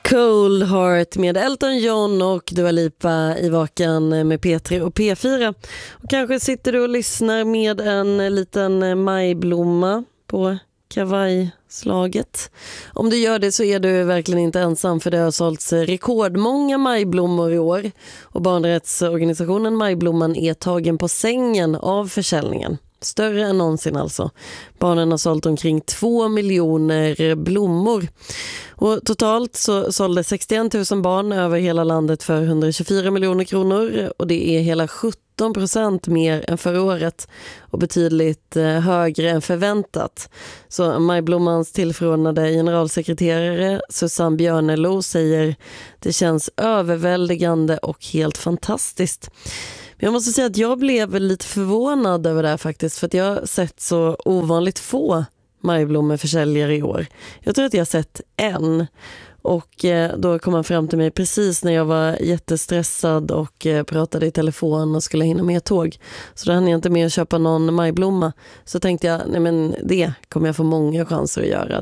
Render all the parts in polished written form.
Cold Heart med Elton John och Dua Lipa i Vakan med P3 och P4. Och kanske sitter du och lyssnar med en liten majblomma på kavajslaget. Om du gör det så är du verkligen inte ensam, för det har sålts rekordmånga majblommor i år. Och barnrättsorganisationen Majblomman är tagen på sängen av försäljningen. Större än någonsin alltså. Barnen har sålt omkring 2 miljoner blommor. Och totalt så sålde 61 000 barn över hela landet för 124 miljoner kronor. Och det är hela 17% mer än förra året och betydligt högre än förväntat. Så Majblommans tillförordnade generalsekreterare Susanne Björnelo säger det känns överväldigande och helt fantastiskt. Men jag måste säga att jag blev lite förvånad över det här faktiskt, för att jag har sett så ovanligt få majblommeförsäljare i år. Jag tror att jag har sett en, och då kom han fram till mig precis när jag var jättestressad och pratade i telefon och skulle hinna med tåg. Så då hann jag inte med att köpa någon majblomma. Så tänkte jag, nej men det kommer jag få många chanser att göra.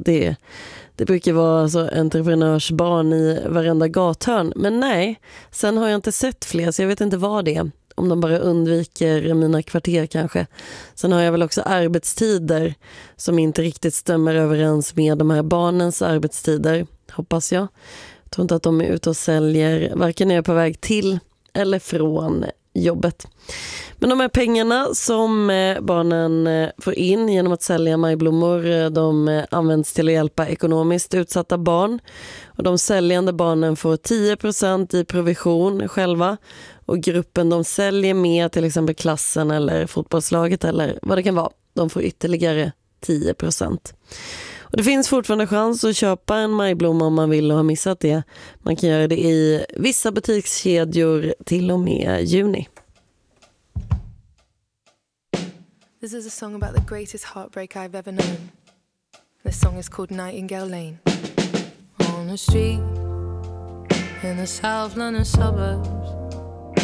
Det brukar vara så entreprenörsbarn i varenda gathörn. Men nej, sen har jag inte sett fler, så jag vet inte vad det är. Om de bara undviker mina kvarter kanske. Sen har jag väl också arbetstider som inte riktigt stämmer överens med de här barnens arbetstider, hoppas jag. Jag tror inte att de är ute och säljer, varken när jag är på väg till eller från jobbet. Men de här pengarna som barnen får in genom att sälja majblommor, de används till att hjälpa ekonomiskt utsatta barn. Och de säljande barnen får 10% i provision själva. Och gruppen de säljer med, till exempel klassen eller fotbollslaget eller vad det kan vara, de får ytterligare 10%. Och det finns fortfarande chans att köpa en majblomma om man vill och har missat det. Man kan göra det i vissa butikskedjor till och med juni. This is a song about the greatest heartbreak I've ever known. This song is called Nightingale Lane. On the street in the South London suburbs,